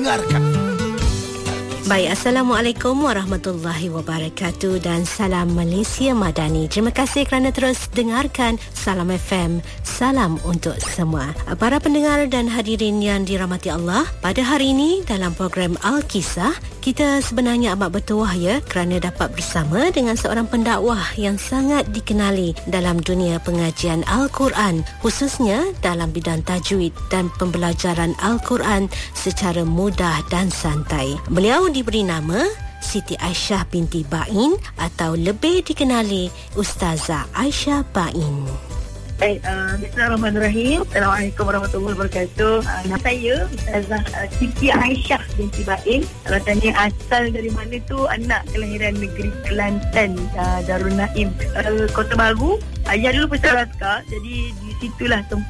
dengarkan. Baik, Assalamualaikum warahmatullahi wabarakatuh dan salam Malaysia Madani. Terima kasih kerana terus dengarkan Salam FM. Salam untuk semua. Para pendengar dan hadirin yang dirahmati Allah, pada hari ini dalam program Al-Kisah, kita sebenarnya amat bertuah kerana dapat bersama dengan seorang pendakwah yang sangat dikenali dalam dunia pengajian Al-Quran, khususnya dalam bidang tajwid dan pembelajaran Al-Quran secara mudah dan santai. Beliau diberi nama Siti Aisyah binti Bain atau lebih dikenali Ustazah Aisyah Bain. Bismillahirrahmanirrahim. Assalamualaikum warahmatullahi wabarakatuh. Nama saya Ustazah Siti Aisyah binti Bain. Kalau tanya asal dari mana tu, anak kelahiran negeri Kelantan, Darul Naim, Kota Baru. Ayah dulu pesara askar, jadi di situlah tempat